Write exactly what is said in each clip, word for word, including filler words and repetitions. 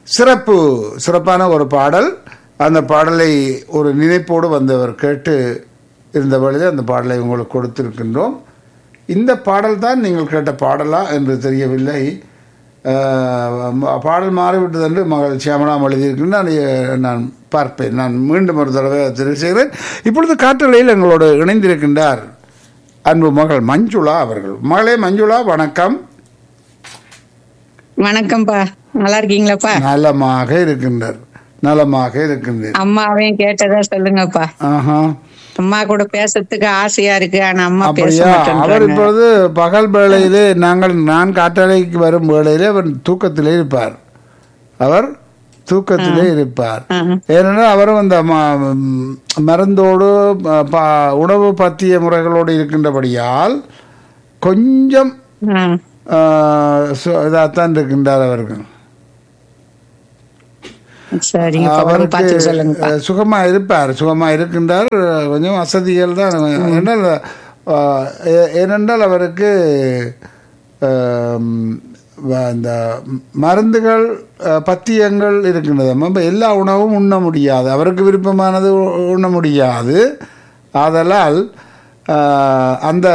சிறப்பு சிறப்பான ஒரு பாடல். அந்த பாடலை ஒரு நினைப்போடு வந்தவர் கேட்டு இருந்த வேளையில் அந்த பாடலை உங்களுக்கு கொடுத்திருக்கின்றோம். இந்த பாடல் தான் நீங்கள் கேட்ட பாடலா என்று தெரியவில்லை. பாடல் மாறிவிட்டது என்று மகள் சியாமலாம் எழுதியிருக்கின்ற நான் பார்ப்பேன். நான் மீண்டும் ஒரு தடவை தெரிவு செய்கிறேன். இப்பொழுது காற்றலையில் எங்களோடு இணைந்திருக்கின்றார் அன்பு மகள் மஞ்சுளா அவர்கள். மகளே மஞ்சுளா, வணக்கம். வணக்கம்ப்பா, நல்லா இருக்கீங்களாப்பா? நலமாக இருக்கின்றார், நலமாக இருக்கின்றேன். அம்மாவையும் கேட்டதா சொல்லுங்கப்பா. ஆஹா, அம்மா கூட பேசுறதுக்கு ஆசையா இருக்கு, ஆனா அம்மா பேச அப்படியா? அவர் மாட்டேன்றாங்க. இப்பொழுது பகல் வேளையிலே நாங்கள் நான் காற்றலைக்கு வரும் வேளையிலே அவர் தூக்கத்திலே இருப்பார். அவர் தூக்கத்திலே இருப்பார். ஏனென்றால் அவரும் அந்த மருந்தோடு உணவு பத்திய முறைகளோடு இருக்கின்றபடியால் கொஞ்சம் இதாகத்தான் இருக்கின்றார் அவர்கள். அவருக்கு சுகமா இருப்பார், சுகமா இருக்கின்றார். கொஞ்சம் வசதிகள் தான். ஏனென்றால் ஏனென்றால் அவருக்கு இந்த மருந்துகள் பத்தியங்கள் இருக்கின்றது. எல்லா உணவும் உண்ண முடியாது, அவருக்கு விருப்பமானது உண்ண முடியாது. ஆதலால் அந்த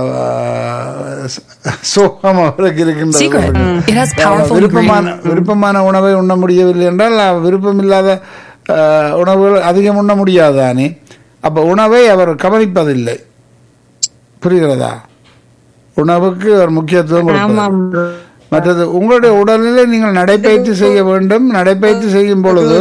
சோகம் அவருக்கு இருக்கின்றது. விருப்பமான விருப்பமான உணவை உண்ண முடியவில்லை என்றால் விருப்பமில்லாத உணவுகள் அதிகம் உண்ண முடியாது தானே. அப்ப உணவை அவர் கவனிப்பதில்லை. புரிகிறதா? உணவுக்கு அவர் முக்கியத்துவம் கொடுப்பார். மற்றது உங்களுடைய உடல்நிலை நீங்கள் நடைபயிற்சி செய்ய வேண்டும். நடைபயிற்சி செய்யும் பொழுது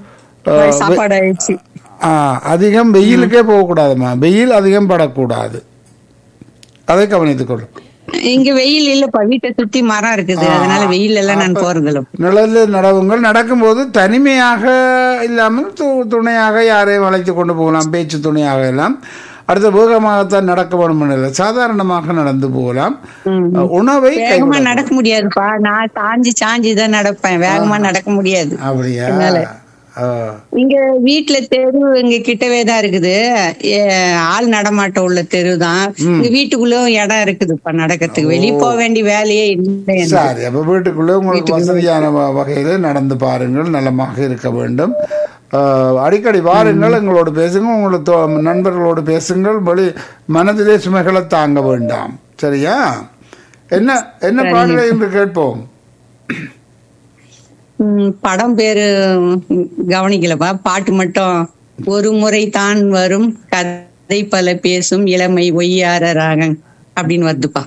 அதிகம் வெயிலுக்கே போகக்கூடாதுமா. வெயில் அதிகம் படக்கூடாது, அதை கவனித்துக் கொள்ளும். இங்க வெயில் இல்லப்பா, வீட்டை சுத்தி மரம் இருக்குது, அதனால வெயில் எல்லாம் நான் போறதில்ல. நிழலில் நடவுங்கள். நடக்கும்போது தனிமையாக இல்லாமல் துணையாக யாரையும் அழைத்து கொண்டு போகலாம், பேச்சு துணையாக எல்லாம். அடுத்த வேகமாகத்தான் நடக்க வேணும், சாதாரணமாக நடந்து போகலாம். உணவை வேகமா நடக்க முடியாதுப்பா, நான் சாஞ்சி சாஞ்சி தான் நடப்பேன், வேகமா நடக்க முடியாது. அப்படியா? இங்க வீட்டுல தெரு எங்க கிட்டவே தான் இருக்குது, ஆள் நடமாட்டம் உள்ள தெரு தான். இங்க வீட்டுக்குள்ள இடம் இருக்குதுப்பா நடக்கிறதுக்கு, வெளியே போக வேண்டிய வேலையே இல்லை. சரி, அப்ப வீட்டுக்குள்ள உங்களுக்கு வசதியான வகையில நடந்து பாருங்கள், நலமாக இருக்க வேண்டும். அடிக்கடி வாருங்கள், எங்களோடு பேசுங்க, உங்களோட நண்பர்களோடு பேசுங்கள். வெளி மனதிலே சுமைகளை தாங்க வேண்டாம். சரியா? என்ன என்ன பாடலை என்று கேட்போம். படம் பேரு கவனிக்கலப்பா, பாட்டு மட்டும். ஒரு முறை தான் வரும் கதை பல பேசும் இளமை ஒய்யார ராகம் அப்படின்னு வருதுப்பா.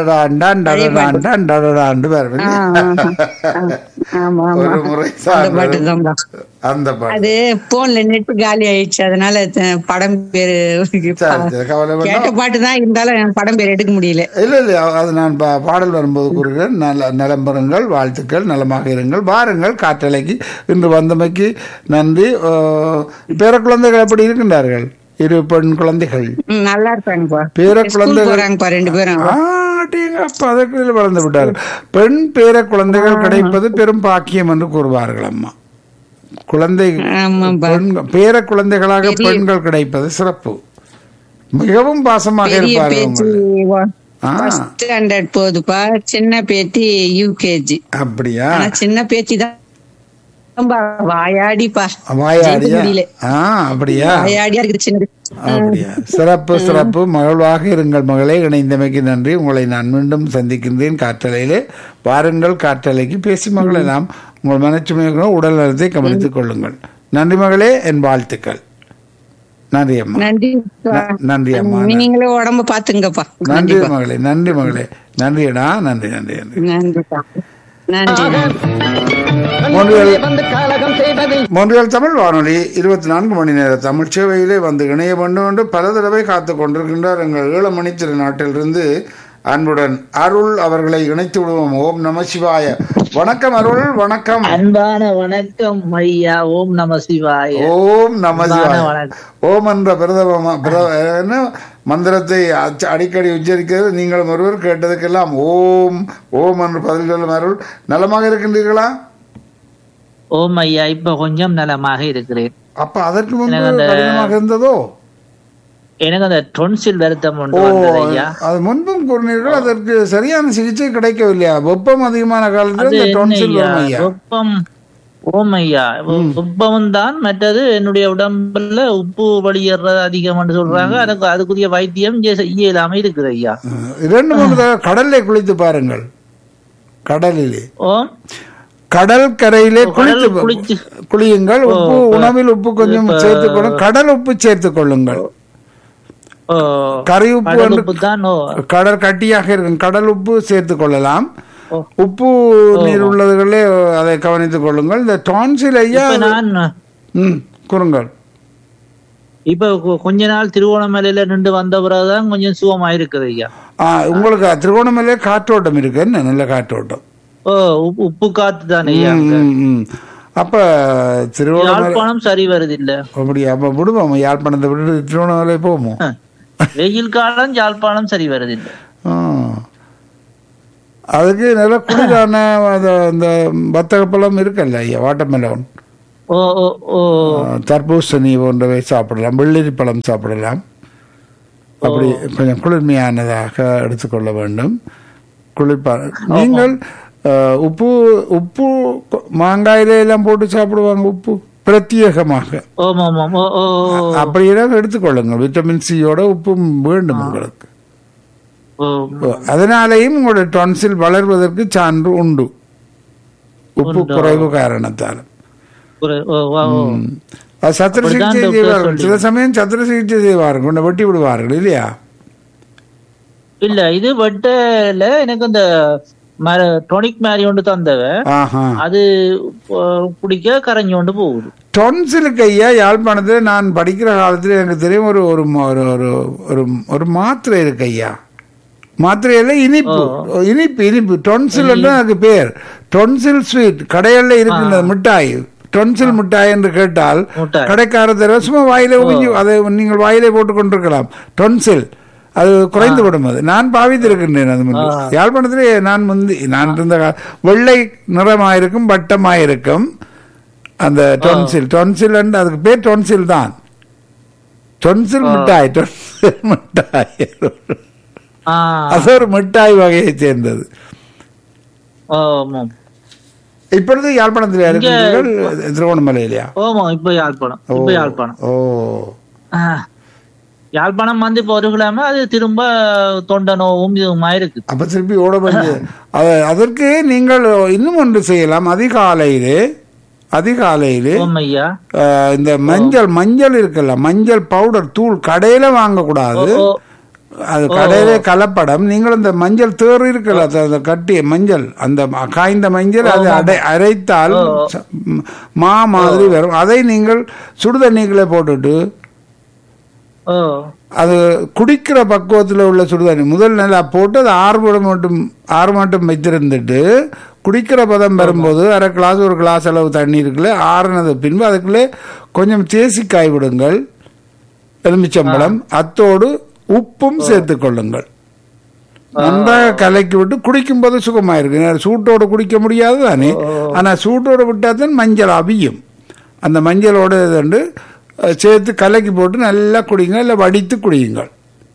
அது போன்ல நெட் காலி ஆயிடுச்சு, அதனால படம் பேரு கேட்ட பாட்டு தான் இருந்தாலும் படம் பேர் எடுக்க முடியல. இல்ல இல்ல, அது நான் பாடல் வரும்போது கூறுகிறேன். நல்ல நலம் பெறுங்கள், வாழ்த்துக்கள், நலமாக இருங்கள். வாருங்கள் காற்றலைக்கு. இன்று வந்தமைக்கு நன்றி. பேர குழந்தைகள் எப்படி இருக்கின்றார்கள்? இரு பெண் குழந்தைகள் நல்லா இருக்காங்க. பேர குழந்தைகள் ரெண்டு பேரும் அதற்கு வளர்ந்து விட்டார்கள். பெண் பேர குழந்தைகள் கிடைப்பது பெரும் பாக்கியம் என்று கூறுவார்கள் அம்மா. குழந்தை பேர குழந்தைகளாக பெண்கள் கிடைப்பது சிறப்பு. மிகவும் பாசமாக இருப்பார்கள். போதுப்பா, சின்ன பேத்தி யூகேஜி. அப்படியா? சின்ன பேத்தி தான் வாயாடிப்பா. அப்படியா? அப்படியா? சிறப்பு சிறப்பு. மகிழ்வாக இருங்கள் மகளே. இணைந்தமைக்கு நன்றி. உங்களை நான் மீண்டும் சந்திக்கின்றேன் காற்றலையிலே. வாருங்கள் காற்றலைக்கு. பேசி மகளை நாம் உங்கள் மனச்சுமையை உடல் நலத்தை கவனித்துக் கொள்ளுங்கள். நன்றி மகளே, என் வாழ்த்துக்கள். நன்றி அம்மா. நன்றி நன்றி அம்மா. நீங்களே உடம்பு பாத்துங்கப்பா. நன்றி மகளே, நன்றி மகளே, நன்றிடா. நன்றி நன்றி நன்றி. மொன்றியல் தமிழ் வானொலி இருபத்தி நான்கு மணி நேர தமிழ் சேவையிலே வந்து இணைய வேண்டும் என்று பல தடவை காத்து கொண்டிருக்கின்றார் எங்கள் ஈழமணி திருநாட்டிலிருந்து அன்புடன் அருள் அவர்களை இணைத்து விடுவோம். ஓம் நம சிவாய. வணக்கம் அருள். வணக்கம். அன்பான வணக்கம் ஐயா. ஓம் நம சிவாய. ஓம் நம சிவாய. ஓம் என்ற பிரதம மந்திரத்தை அடிக்கடி உச்சரிக்கிறது நீங்களும் ஒருவர் கேட்டதுக்கெல்லாம் ஓம் ஓம் என்று பதில் சொல்லும் அருள். நலமாக இருக்கின்றீர்களா? ஓம் ஐயா, இப்ப கொஞ்சம் நலமாக இருக்கிறேன். அப்ப அதற்கு முன்பு கடினமாக இருந்ததோ? எனக்கு அந்த டொன்சில் வருத்தம் உண்டு ஐயா. அது முன்பும் கூறினீர்கள், அதற்கு சரியான சிகிச்சை கிடைக்கவில்லையா? வெப்பம் அதிகமான காலத்தில் டொன்சில் வரும் ஐயா. வெப்பம் ஓம் ஐயா, உப்பவும் தான். மற்றது என்னுடைய உடம்புல உப்பு வெளியேறது அதிகம் சொல்றாங்க. அதுக்கு அதுக்குரிய வைத்தியம் செய்ய இல்லாம இருக்குது ஐயா. இரண்டு மூணு தடவை கடல்ல குளித்து பாருங்கள். கடலிலே ஓம் கடல் கரையிலே குளித்து குளியுங்கள். உப்பு உணவில் உப்பு கொஞ்சம் சேர்த்துக் கொள்ளும். கடல் உப்பு சேர்த்துக் கொள்ளுங்கள். கரை உப்பு தான் கடல் கட்டியாக இருக்கும். கடல் உப்பு சேர்த்துக் கொள்ளலாம். உப்பு நீர் உள்ளதுகளே அதை கவனித்துக் கொள்ளுங்கள். இந்த டான்சில் ஐயா கூறுங்கள். இப்ப கொஞ்ச நாள் திருவோணமலையில நின்று வந்த பிறகுதான் கொஞ்சம் சுகமா இருக்குது ஐயா. உங்களுக்கு திருவோணமலையில காற்றோட்டம் இருக்கு, என்ன நல்ல காற்றோட்டம். ஓ, உப்பு காத்து தானே ஐயா. அப்ப யாழ்ப்பாணம் சரி வருது இல்ல அப்படியா? அப்ப விடுவோம், யாழ்ப்பாணத்தை விட்டு திருவோணமலை போவோம். வெயில் காலம் யாழ்ப்பாணம் சரி வருது இல்ல. அதுக்கு நல்ல குளிரான இந்த வத்தக பழம் இருக்குல்ல ஐயா, வாட்டர்மெலன், தர்பூசணி போன்றவை சாப்பிடலாம். வெள்ளரி பழம் சாப்பிடலாம். அப்படி கொஞ்சம் குளிர்மையானதாக எடுத்துக்கொள்ள வேண்டும். குளிர்பா நீங்கள் உப்பு உப்பு மாங்காயில எல்லாம் போட்டு சாப்பிடுவாங்க. உப்பு பிரத்யேகமாக அப்படியெல்லாம் எடுத்துக்கொள்ளுங்க. விட்டமின் சியோட உப்பும் வேண்டும் உங்களுக்கு. அதனாலேயும் உங்களுடைய டான்சில் வளர்வதற்கு சான்று உண்டு, உப்பு குறைவு காரணத்தால். சத்திர சிகிச்சை செய்வார்கள், சில சமயம் சத்திர சிகிச்சை செய்வார்கள், கொண்டு வெட்டி விடுவார்கள் இல்லையா? இல்ல, இது வெட்டல. எனக்கு அந்த டொனிக் மாதிரி ஒன்று தந்தவ, அது குடிக்க கரைஞ்சு கொண்டு போகுது. டொன்சிலுக்கு ஐயா யாழ்ப்பாணத்துல நான் படிக்கிற காலத்துல எனக்கு தெரியும் ஒரு ஒரு ஒரு மாத்திரை இருக்கு ஐயா. மாத்திரையில இனிப்பு இனிப்பு இனிப்பு டொன்சில் அதுக்கு பேர். டொன்சில் ஸ்வீட் கடையில இருக்கின்ற மிட்டாய், டொன்சில் மிட்டாய் என்று கேட்டால் கடைக்கார தர சும்மா வாயில ஊஞ்சி அதை நீங்கள் வாயிலே போட்டுக் கொண்டிருக்கலாம். டொன்சில் அது குறைந்து விடும். அது நான் பாவித்திருக்கின்றேன். அது யாழ்ப்பாணத்திலே நான் முந்தி நான் இருந்த வெள்ளை நிறமாயிருக்கும், வட்டமாயிருக்கும் அந்த டொன்சில். டொன்சில் அதுக்கு பேர் டொன்சில் தான். டொன்சில் மிட்டாய், டொன்சில் மிட்டாய் அது ஒரு மிட்டாய் வகையை சேர்ந்தது. இப்பொழுது யாழ்ப்பாணத்தில் இருக்கிறீர்கள், திருவோணமலையிலையா? இப்ப யாழ்ப்பாணம் இப்ப யாழ்ப்பாணம் ஓ யாழ்ப்பாணம் வந்து இப்போ ஒரு கிழமை அது திரும்ப தொண்ட நோவும் இதுவுமா இருக்கு. அப்ப திருப்பி ஓட வந்து அதற்கு நீங்கள் இன்னும் ஒன்று செய்யலாம். அதிகாலையிலே அதிகாலையிலே இந்த மஞ்சள் மஞ்சள் இருக்குல்ல, மஞ்சள் பவுடர் தூள் கடையில வாங்கக்கூடாது. அது கடையிலே கலப்படம். நீங்கள் இந்த மஞ்சள் தேர் இருக்குல்ல, கட்டிய மஞ்சள், அந்த காய்ந்த மஞ்சள் அதை அடை அரைத்தால் மா மாதிரி வரும். அதை நீங்கள் சுடுதண்ணிகளை போட்டுட்டு அது குடிக்கிற பக்குவத்தில் உள்ள சுடுதண்ணி முதல் நல்லா போட்டு அது ஆறு மட்டும் ஆறு மட்டும் வைத்திருந்துட்டு குடிக்கிற பதம் வரும்போது அரை கிளாஸ் ஒரு கிளாஸ் அளவு தண்ணி இருக்குல்ல, ஆறுனது பின்பு அதுக்குள்ளே கொஞ்சம் தேசிக்காய் விடுங்கள், எலுமிச்சம்பழம், அத்தோடு உப்பும் சேர்த்துக் கொள்ளுங்கள். நன்றாக கலக்கி விட்டு குடிக்கும் போது சுகமாயிருக்கு. சூட்டோடு குடிக்க முடியாது தானே, ஆனா சூட்டோடு விட்டாதான் மஞ்சள் அவியும். அந்த மஞ்சளோட இது சேர்த்து கலக்கி போட்டு நல்லா குடிங்க, இல்லை வடித்து குடியுங்கள்.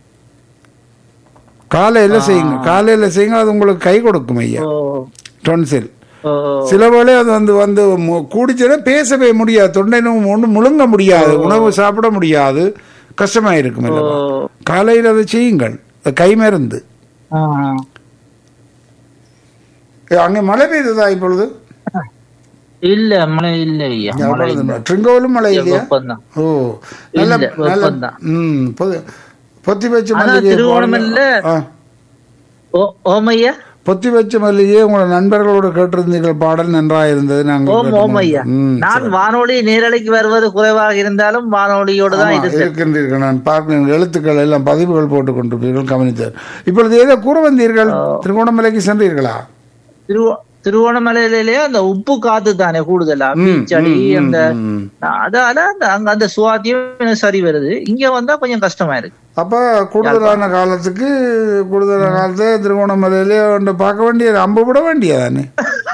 காலையில செய்யுங்க, காலையில செய்யுங்க. அது உங்களுக்கு கை கொடுக்கும் ஐயா. டொன்சில் சில வேளை அது வந்து வந்து கூடிச்சுன்னா பேசவே முடியாது, தொண்டை ஒன்று முழுங்க முடியாது, உணவு சாப்பிட முடியாது, கஷ்டமாயிருக்கும். காலையில் அதை செய்யுங்கள், கை மருந்து. அங்கே மழை பெய்ததா இப்பொழுது? இல்ல, மழை இல்லையா. ட்ரிங்கோலும் மழை இல்லையா? ஓ, நல்ல நல்ல ம் பொத்தி வச்ச மல்லிகை. பொத்தி வச்ச மல்லிகையே உங்களோட நண்பர்களோட கேட்டிருந்தீர்கள், பாடல் நன்றாக இருந்தது. நான் வானொலி நேரலைக்கு வருவது குறைவாக இருந்தாலும் வானொலியோடு தான் இருக்கின்றீர்கள். நான் பார்க்கிறேன், எழுத்துக்கள் எல்லாம் பதிவுகள் போட்டுக் கொண்டிருப்பீர்கள், கவனித்தார். இப்பொழுது ஏதோ கூற வந்தீர்கள், திருகோணமலைக்கு சென்றீர்களா? திரு திருவோணமலையிலேயே அந்த உப்பு காத்து தானே கூடுதலா, பீச்சடி அந்த அதால அங்க அந்த சுவாத்தியம் சரி வருது. இங்க வந்தா கொஞ்சம் கஷ்டமா இருக்கு. அப்ப கூடுதலான காலத்துக்கு கூடுதலான காலத்தை திருவோணமலையிலே பார்க்க வேண்டியது, அம்பு விட வேண்டியதானே.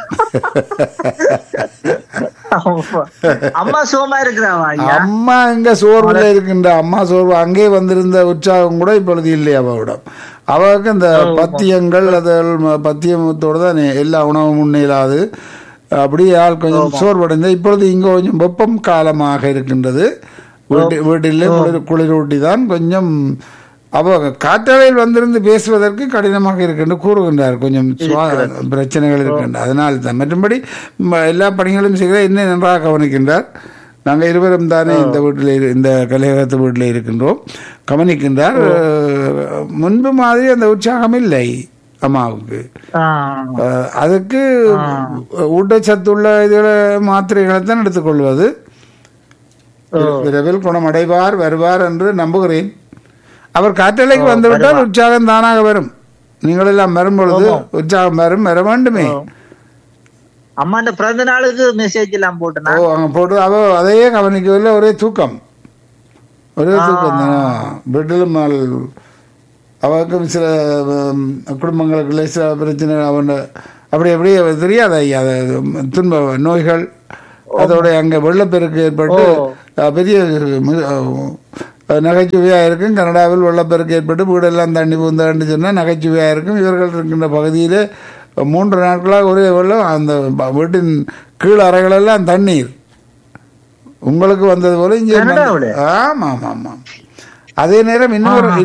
அம்மா சுகமா இருக்கிறாங்க. அம்மா எங்க சோர்வுல இருக்கின்ற அம்மா சோர்வு, அங்கே வந்திருந்த உற்சாகம் கூட இப்பொழுது இல்லை அவவிடம். அவருக்கு இந்த பத்தியங்கள் அதில் பத்தியத்தோடு தான் எல்லா உணவும் முன்னிலாது. அப்படியே ஆள் கொஞ்சம் சோர்வடைந்த. இப்பொழுது இங்கே கொஞ்சம் வெப்பம் காலமாக இருக்கின்றது. வீட்டு வீட்டிலே குளிர் குளிரூட்டி தான் கொஞ்சம் அப்போ காற்றலையில் வந்திருந்து பேசுவதற்கு கடினமாக இருக்கின்ற கூறுகின்றார். கொஞ்சம் பிரச்சனைகள் இருக்கின்றன, அதனால் தான். மற்றும்படி எல்லா பணிகளும் செய்கிற என்ன நன்றாக கவனிக்கின்றார். நாங்கள் இருவரும் தானே இந்த வீட்டில் இந்த கலையகத்து வீட்டில் இருக்கின்றோம், கவனிக்கின்றார். முன்பு மாதிரி அந்த உற்சாகம் இல்லை அம்மாவுக்கு. அதுக்கு ஊட்டச்சத்துள்ள இதுகளை மாத்திரைகளை தான் எடுத்துக்கொள்வது. விரைவில் குணமடைவார், வருவார் என்று நம்புகிறேன். அவர் காற்றலைக்கு வந்துவிட்டால் உற்சாகம் தானாக வரும். நீங்கள் எல்லாம் வரும் பொழுது உற்சாகம் வரும், வர வேண்டுமே. அம்மாண்ட பிறந்த நாளுக்கு மெசேஜ் எல்லாம் போட்டு ஓ அங்க போட்டு அவ அதையே கவனிக்கவில்லை. ஒரே தூக்கம், ஒரே தூக்கம் தான் வீட்டிலும். அவருக்கும் சில குடும்பங்களுக்குள்ள சில பிரச்சனை அவன் அப்படி அப்படியே தெரியாத ஐயா துன்ப நோய்கள், அதோட அங்க வெள்ளப்பெருக்கு ஏற்பட்டு பெரிய நகைச்சுவையாக இருக்கும். கனடாவில் வெள்ளப்பெருக்கு ஏற்பட்டு வீடெல்லாம் தண்ணி பூந்தாண்டு சொன்னால் நகைச்சுவையாக இருக்கும். இவர்கள் இருக்கின்ற பகுதியில் மூன்று நாட்களாக ஒரே வெள்ளம். அந்த வீட்டின் கீழ் அறைகளெல்லாம் தண்ணீர். உங்களுக்கு வந்தது போல இங்கே. ஆமாம் ஆமாம் ஆமாம். அதே நேரம் இன்னொரு